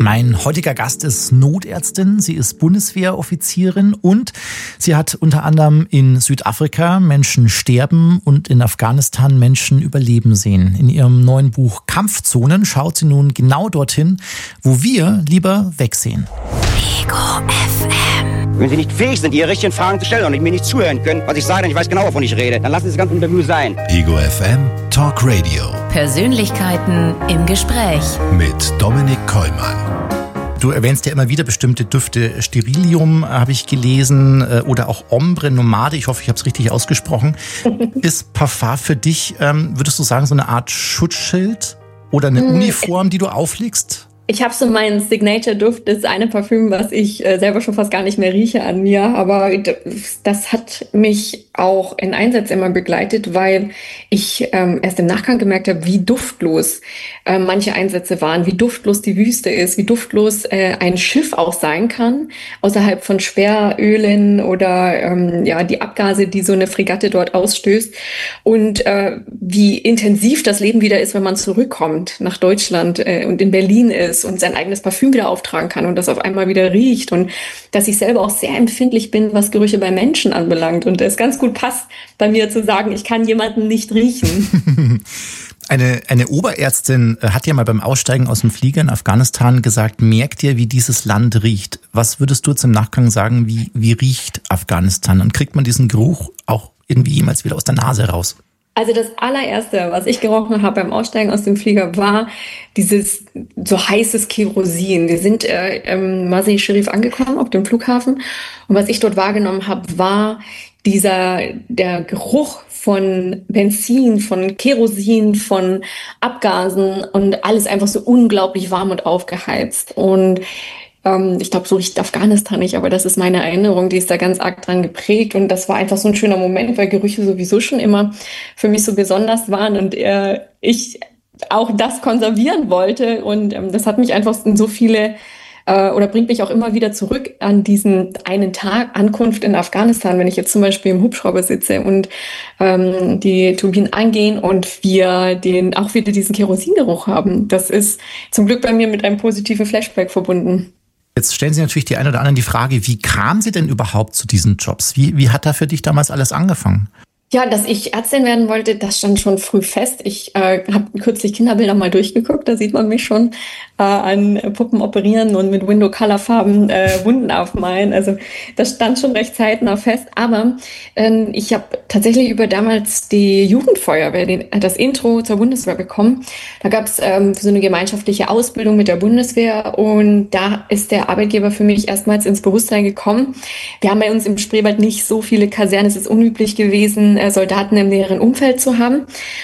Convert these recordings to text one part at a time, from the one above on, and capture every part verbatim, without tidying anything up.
Mein heutiger Gast ist Notärztin, sie ist Bundeswehroffizierin und sie hat unter anderem in Südafrika Menschen sterben und in Afghanistan Menschen überleben sehen. In ihrem neuen Buch Kampfzonen schaut sie nun genau dorthin, wo wir lieber wegsehen. Ego F M. Wenn Sie nicht fähig sind, Ihre richtigen Fragen zu stellen und mir nicht zuhören können, was ich sage, denn ich weiß genau, wovon ich rede, dann lassen Sie das ganze Interview sein. Ego F M Talk Radio. Persönlichkeiten im Gespräch. Mit Dominik Kollmann. Du erwähnst ja immer wieder bestimmte Düfte. Sterilium habe ich gelesen oder auch Ombre Nomade. Ich hoffe, ich habe es richtig ausgesprochen. Ist Parfum für dich, ähm, würdest du sagen, so eine Art Schutzschild oder eine mm. Uniform, die du auflegst? Ich habe so meinen Signature-Duft, das ist eine Parfüm, was ich äh, selber schon fast gar nicht mehr rieche an mir, aber das hat mich auch in Einsätzen immer begleitet, weil ich ähm, erst im Nachgang gemerkt habe, wie duftlos äh, manche Einsätze waren, wie duftlos die Wüste ist, wie duftlos äh, ein Schiff auch sein kann, außerhalb von Schwerölen oder ähm, ja die Abgase, die so eine Fregatte dort ausstößt und äh, wie intensiv das Leben wieder ist, wenn man zurückkommt nach Deutschland äh, und in Berlin ist und sein eigenes Parfüm wieder auftragen kann und das auf einmal wieder riecht und dass ich selber auch sehr empfindlich bin, was Gerüche bei Menschen anbelangt und es ganz gut passt bei mir zu sagen, ich kann jemanden nicht riechen. Eine, eine Oberärztin hat ja mal beim Aussteigen aus dem Flieger in Afghanistan gesagt, merkt ihr, wie dieses Land riecht. Was würdest du jetzt im Nachgang sagen, wie, wie riecht Afghanistan? Und kriegt man diesen Geruch auch irgendwie jemals wieder aus der Nase raus? Also das allererste, was ich gerochen habe beim Aussteigen aus dem Flieger, war dieses so heißes Kerosin. Wir sind äh, im Mazar-e Sharif angekommen auf dem Flughafen und was ich dort wahrgenommen habe, war dieser der Geruch von Benzin, von Kerosin, von Abgasen und alles einfach so unglaublich warm und aufgeheizt. Und ich glaube, so riecht Afghanistan nicht, aber das ist meine Erinnerung, die ist da ganz arg dran geprägt und das war einfach so ein schöner Moment, weil Gerüche sowieso schon immer für mich so besonders waren und äh, ich auch das konservieren wollte und ähm, das hat mich einfach in so viele äh, oder bringt mich auch immer wieder zurück an diesen einen Tag Ankunft in Afghanistan, wenn ich jetzt zum Beispiel im Hubschrauber sitze und ähm, die Turbinen angehen und wir den auch wieder diesen Kerosingeruch haben. Das ist zum Glück bei mir mit einem positiven Flashback verbunden. Jetzt stellen Sie natürlich die einen oder anderen die Frage, wie kam sie denn überhaupt zu diesen Jobs? Wie, wie hat da für dich damals alles angefangen? Ja, dass ich Ärztin werden wollte, das stand schon früh fest. Ich äh, habe kürzlich Kinderbilder mal durchgeguckt, da sieht man mich schon äh, an Puppen operieren und mit Window-Color-Farben äh, Wunden aufmalen. Also das stand schon recht zeitnah fest. Aber äh, ich habe tatsächlich über damals die Jugendfeuerwehr den, das Intro zur Bundeswehr bekommen. Da gab es ähm, so eine gemeinschaftliche Ausbildung mit der Bundeswehr und da ist der Arbeitgeber für mich erstmals ins Bewusstsein gekommen. Wir haben bei uns im Spreewald nicht so viele Kasernen, es ist unüblich gewesen, Soldaten im näheren Umfeld zu haben.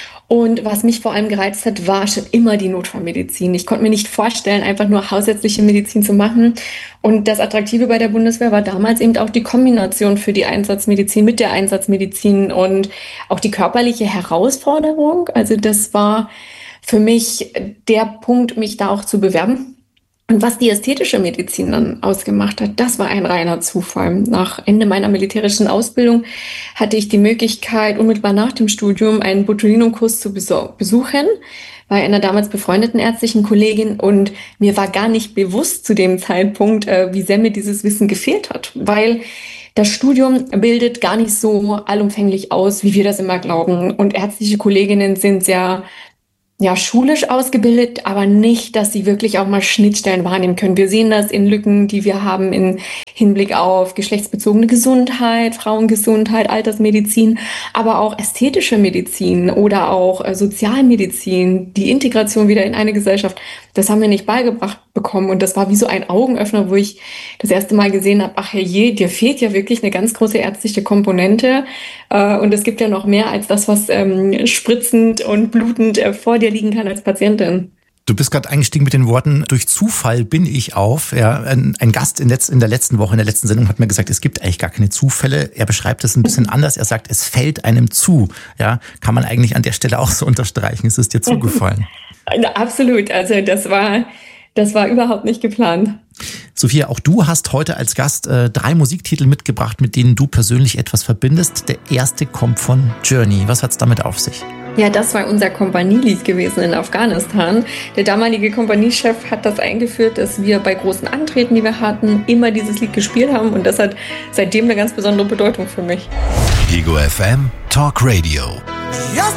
Und was mich vor allem gereizt hat, war schon immer die Notfallmedizin. Ich konnte mir nicht vorstellen, einfach nur hausärztliche Medizin zu machen. Und das Attraktive bei der Bundeswehr war damals eben auch die Kombination für die Einsatzmedizin mit der Einsatzmedizin und auch die körperliche Herausforderung. Also das war für mich der Punkt, mich da auch zu bewerben. Und was die ästhetische Medizin dann ausgemacht hat, das war ein reiner Zufall. Nach Ende meiner militärischen Ausbildung hatte ich die Möglichkeit, unmittelbar nach dem Studium einen Botulinum-Kurs zu besuchen bei einer damals befreundeten ärztlichen Kollegin. Und mir war gar nicht bewusst zu dem Zeitpunkt, wie sehr mir dieses Wissen gefehlt hat, weil das Studium bildet gar nicht so allumfänglich aus, wie wir das immer glauben. Und ärztliche Kolleginnen sind sehr ja, schulisch ausgebildet, aber nicht, dass sie wirklich auch mal Schnittstellen wahrnehmen können. Wir sehen das in Lücken, die wir haben im Hinblick auf geschlechtsbezogene Gesundheit, Frauengesundheit, Altersmedizin, aber auch ästhetische Medizin oder auch äh, Sozialmedizin, die Integration wieder in eine Gesellschaft. Das haben wir nicht beigebracht bekommen und das war wie so ein Augenöffner, wo ich das erste Mal gesehen habe, ach herrje, dir fehlt ja wirklich eine ganz große ärztliche Komponente äh, und es gibt ja noch mehr als das, was ähm, spritzend und blutend äh, vor dir liegen kann als Patientin. Du bist gerade eingestiegen mit den Worten, durch Zufall bin ich auf. Ja, ein, ein Gast in, letz, in der letzten Woche, in der letzten Sendung hat mir gesagt, es gibt eigentlich gar keine Zufälle. Er beschreibt es ein bisschen anders. Er sagt, es fällt einem zu. Ja, kann man eigentlich an der Stelle auch so unterstreichen. Es ist dir zugefallen. Absolut. Also das war, das war überhaupt nicht geplant. Sophia, auch du hast heute als Gast äh, drei Musiktitel mitgebracht, mit denen du persönlich etwas verbindest. Der erste kommt von Journey. Was hat's damit auf sich? Ja, das war unser Kompanielied gewesen in Afghanistan. Der damalige Kompaniechef hat das eingeführt, dass wir bei großen Antreten, die wir hatten, immer dieses Lied gespielt haben. Und das hat seitdem eine ganz besondere Bedeutung für mich. Ego F M Talk Radio.